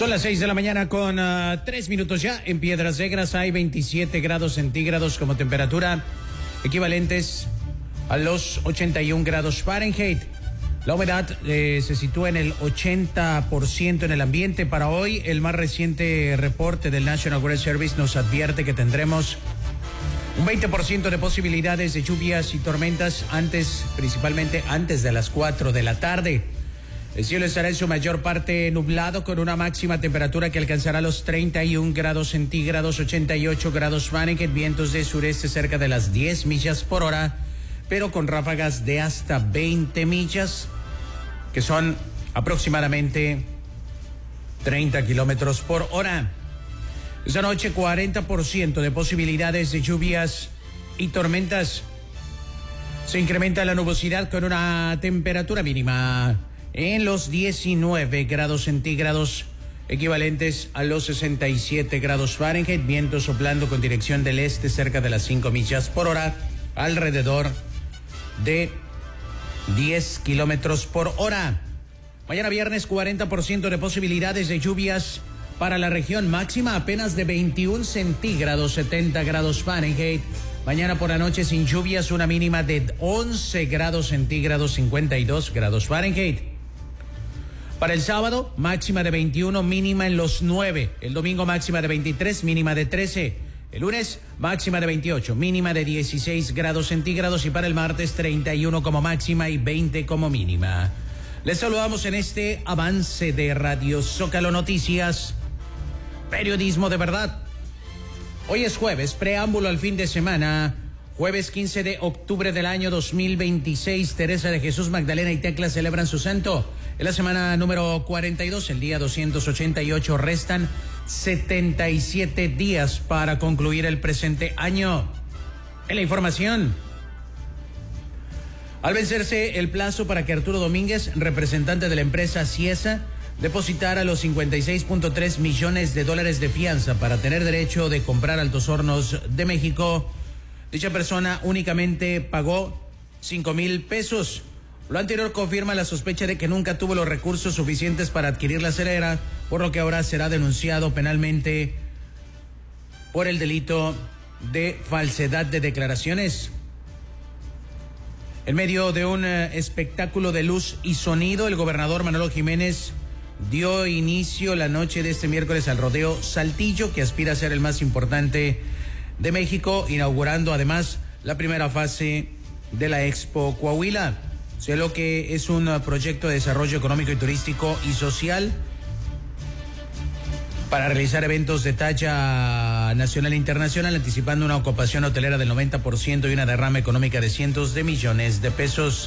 Son las 6 de la mañana con 3 minutos ya. En Piedras Negras hay 27 grados centígrados como temperatura, equivalentes a los 81 grados Fahrenheit. La humedad se sitúa en el 80% en el ambiente. Para hoy, el más reciente reporte del National Weather Service nos advierte que tendremos un 20% de posibilidades de lluvias y tormentas principalmente antes de las 4 de la tarde. El cielo estará en su mayor parte nublado con una máxima temperatura que alcanzará los 31 grados centígrados, 88 grados Fahrenheit, vientos de sureste cerca de las 10 millas por hora, pero con ráfagas de hasta 20 millas, que son aproximadamente 30 kilómetros por hora. Esta noche 40% de posibilidades de lluvias y tormentas. Se incrementa la nubosidad con una temperatura mínima en los 19 grados centígrados, equivalentes a los 67 grados Fahrenheit, viento soplando con dirección del este cerca de las 5 millas por hora, alrededor de 10 kilómetros por hora. Mañana viernes 40% de posibilidades de lluvias para la región, máxima apenas de 21 centígrados, 70 grados Fahrenheit. Mañana por la noche sin lluvias, una mínima de 11 grados centígrados, 52 grados Fahrenheit. Para el sábado, máxima de 21, mínima en los 9. El domingo, máxima de 23, mínima de 13. El lunes, máxima de 28, mínima de 16 grados centígrados. Y para el martes, 31 como máxima y 20 como mínima. Les saludamos en este avance de Radio Zócalo Noticias, periodismo de verdad. Hoy es jueves, preámbulo al fin de semana. Jueves 15 de octubre del año 2026, Teresa de Jesús, Magdalena y Tecla celebran su santo. En la semana número 42, el día 288, restan 77 días para concluir el presente año. En la información, al vencerse el plazo para que Arturo Domínguez, representante de la empresa Ciesa, depositara los 56.3 millones de dólares de fianza para tener derecho de comprar Altos Hornos de México, dicha persona únicamente pagó 5,000 pesos. Lo anterior confirma la sospecha de que nunca tuvo los recursos suficientes para adquirir la acelera, por lo que ahora será denunciado penalmente por el delito de falsedad de declaraciones. En medio de un espectáculo de luz y sonido, el gobernador Manolo Jiménez dio inicio la noche de este miércoles al rodeo Saltillo, que aspira a ser el más importante de México, inaugurando además la primera fase de la Expo Coahuila. Sé lo que es un proyecto de desarrollo económico y turístico y social para realizar eventos de talla nacional e internacional, anticipando una ocupación hotelera del 90% y una derrama económica de cientos de millones de pesos.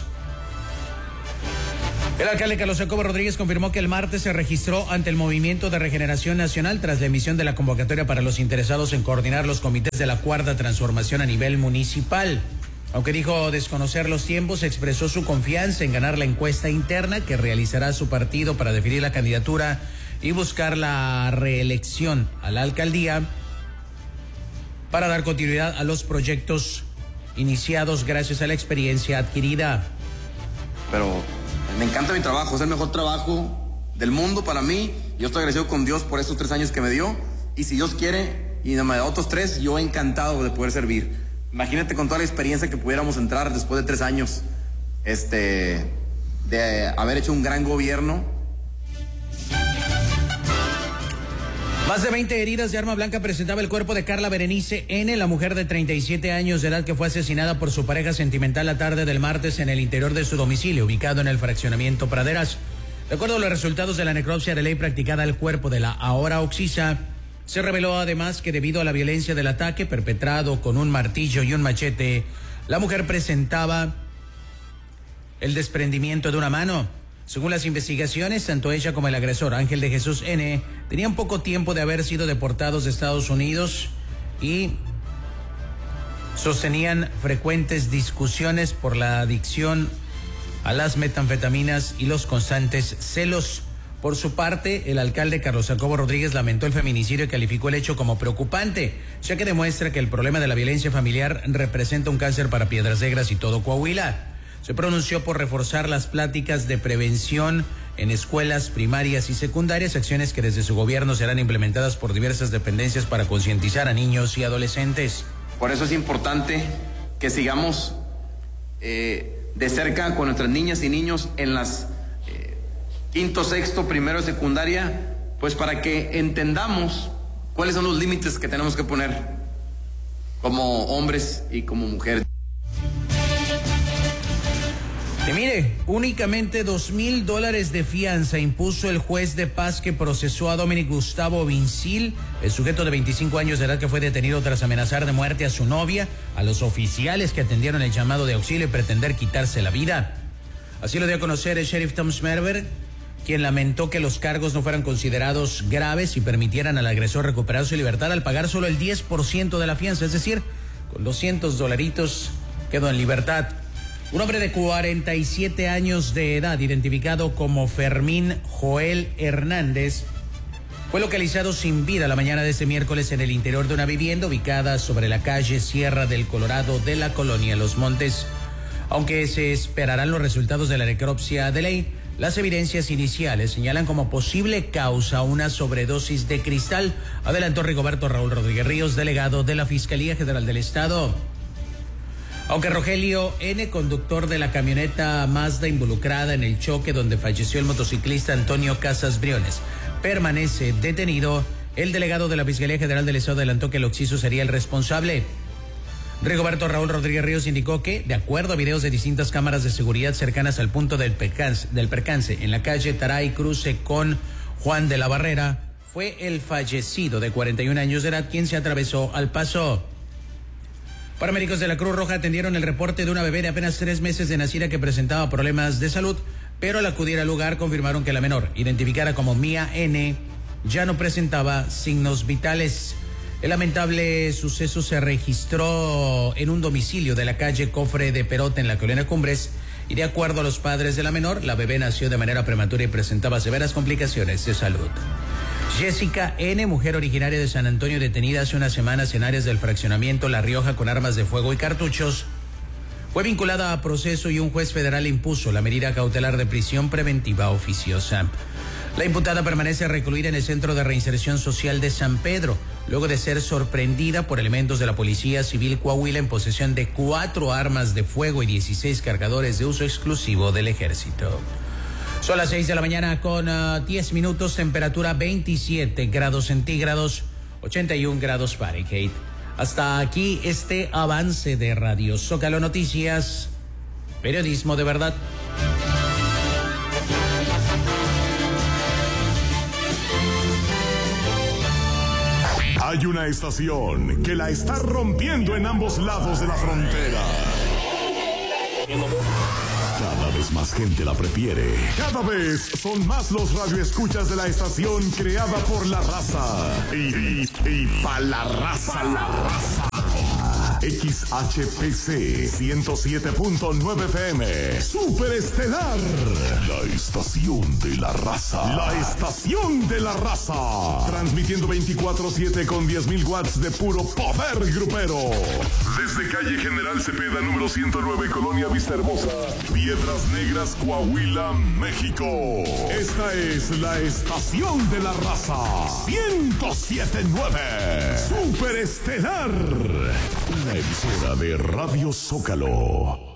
El alcalde Carlos Jacobo Rodríguez confirmó que el martes se registró ante el Movimiento de Regeneración Nacional tras la emisión de la convocatoria para los interesados en coordinar los comités de la Cuarta Transformación a nivel municipal. Aunque dijo desconocer los tiempos, expresó su confianza en ganar la encuesta interna que realizará su partido para definir la candidatura y buscar la reelección a la alcaldía para dar continuidad a los proyectos iniciados gracias a la experiencia adquirida. Pero me encanta mi trabajo, es el mejor trabajo del mundo para mí. Yo estoy agradecido con Dios por estos 3 años que me dio. Y si Dios quiere, y me da otros 3, yo encantado de poder servir. Imagínate con toda la experiencia que pudiéramos entrar después de 3 años, de haber hecho un gran gobierno. Más de 20 heridas de arma blanca presentaba el cuerpo de Carla Berenice N., la mujer de 37 años de edad que fue asesinada por su pareja sentimental la tarde del martes en el interior de su domicilio, ubicado en el fraccionamiento Praderas. De acuerdo a los resultados de la necropsia de ley practicada al cuerpo de la ahora occisa, se reveló además que debido a la violencia del ataque perpetrado con un martillo y un machete, la mujer presentaba el desprendimiento de una mano. Según las investigaciones, tanto ella como el agresor, Ángel de Jesús N., tenían poco tiempo de haber sido deportados de Estados Unidos y sostenían frecuentes discusiones por la adicción a las metanfetaminas y los constantes celos. Por su parte, el alcalde Carlos Jacobo Rodríguez lamentó el feminicidio y calificó el hecho como preocupante, ya que demuestra que el problema de la violencia familiar representa un cáncer para Piedras Negras y todo Coahuila. Se pronunció por reforzar las pláticas de prevención en escuelas primarias y secundarias, acciones que desde su gobierno serán implementadas por diversas dependencias para concientizar a niños y adolescentes. Por eso es importante que sigamos de cerca con nuestras niñas y niños en las quinto, sexto, primero de secundaria, pues para que entendamos cuáles son los límites que tenemos que poner como hombres y como mujeres. Y mire, únicamente $2,000 de fianza impuso el juez de paz que procesó a Dominic Gustavo Vincil, el sujeto de 25 años de edad que fue detenido tras amenazar de muerte a su novia, a los oficiales que atendieron el llamado de auxilio y pretender quitarse la vida. Así lo dio a conocer el sheriff Tom Smerber, quien lamentó que los cargos no fueran considerados graves y permitieran al agresor recuperar su libertad al pagar solo el 10% de la fianza, es decir, con $200 quedó en libertad. Un hombre de 47 años de edad, identificado como Fermín Joel Hernández, fue localizado sin vida la mañana de este miércoles en el interior de una vivienda ubicada sobre la calle Sierra del Colorado de la colonia Los Montes. Aunque se esperarán los resultados de la necropsia de ley, las evidencias iniciales señalan como posible causa una sobredosis de cristal, adelantó Rigoberto Raúl Rodríguez Ríos, delegado de la Fiscalía General del Estado. Aunque Rogelio N., conductor de la camioneta Mazda involucrada en el choque donde falleció el motociclista Antonio Casas Briones, permanece detenido, el delegado de la Fiscalía General del Estado adelantó que el occiso sería el responsable. Rigoberto Raúl Rodríguez Ríos indicó que, de acuerdo a videos de distintas cámaras de seguridad cercanas al punto del percance en la calle Taray Cruce con Juan de la Barrera, fue el fallecido de 41 años de edad quien se atravesó al paso. Paramédicos de la Cruz Roja atendieron el reporte de una bebé de apenas 3 meses de nacida que presentaba problemas de salud, pero al acudir al lugar confirmaron que la menor, identificada como Mía N., ya no presentaba signos vitales. El lamentable suceso se registró en un domicilio de la calle Cofre de Perote en la colonia Cumbres y de acuerdo a los padres de la menor, la bebé nació de manera prematura y presentaba severas complicaciones de salud. Jessica N., mujer originaria de San Antonio, detenida hace unas semanas en áreas del fraccionamiento La Rioja con armas de fuego y cartuchos, fue vinculada a proceso y un juez federal impuso la medida cautelar de prisión preventiva oficiosa. La imputada permanece recluida en el Centro de Reinserción Social de San Pedro, luego de ser sorprendida por elementos de la Policía Civil Coahuila en posesión de 4 armas de fuego y 16 cargadores de uso exclusivo del Ejército. Son las 6 de la mañana con 10 minutos, temperatura 27 grados centígrados, 81 grados Fahrenheit. Hasta aquí este avance de Radio Zócalo Noticias, periodismo de verdad. Hay una estación que la está rompiendo en ambos lados de la frontera. Cada vez más gente la prefiere. Cada vez son más los radioescuchas de la estación creada por la raza. Y pa' la raza. XHPC 107.9 FM. Superestelar. La estación de la raza. La estación de la raza. Transmitiendo 24/7 con 10,000 watts de puro poder grupero. Desde calle General Cepeda, número 109, Colonia Vista Hermosa, Piedras Negras, Coahuila, México. Esta es la estación de la raza. 107.9. Superestelar. Una emisora de Radio Zócalo.